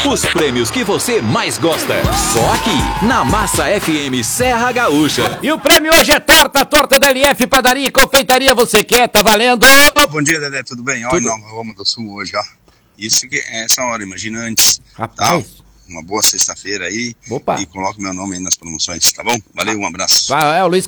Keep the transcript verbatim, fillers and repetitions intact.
Os prêmios que você mais gosta. Só aqui, na Massa F M Serra Gaúcha. E o prêmio hoje é torta, torta da L F, padaria e confeitaria. Você quer? Tá valendo? Bom dia, Dedé, tudo bem? Olha, Nova Roma do Sul hoje, ó. Isso que é essa hora, imagina antes. Rapaz. Tá? Uma boa sexta-feira aí. Opa. E coloca meu nome aí nas promoções, tá bom? Valeu, um abraço. Ah, é o Luiz